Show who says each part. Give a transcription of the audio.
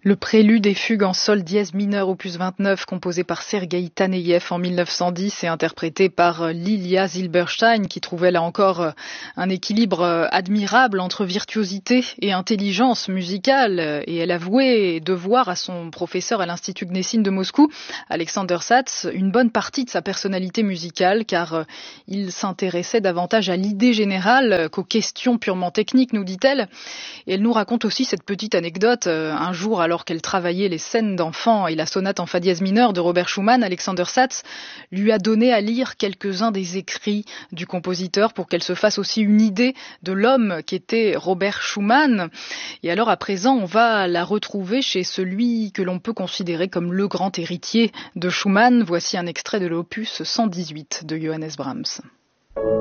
Speaker 1: Le prélude et fugue en sol dièse mineur opus 29 composé par Sergueï Taneïev en 1910 et interprété par Lilia Zilberstein qui trouvait là encore un équilibre admirable entre virtuosité et intelligence musicale. Et elle avouait devoir à son professeur à l'Institut Gnessine de Moscou, Alexander Satz, une bonne partie de sa personnalité musicale car il s'intéressait davantage à l'idée générale qu'aux questions purement techniques, nous dit-elle. Et elle nous raconte aussi cette petite anecdote. Un jour, alors qu'elle travaillait les scènes d'enfants et la sonate en fa dièse mineur de Robert Schumann, Alexander Satz lui a donné à lire quelques-uns des écrits du compositeur pour qu'elle se fasse aussi une idée de l'homme qu'était Robert Schumann. Et alors à présent, on va la retrouver chez celui que l'on peut considérer comme le grand héritier de Schumann. Voici un extrait de l'opus 118 de Johannes Brahms.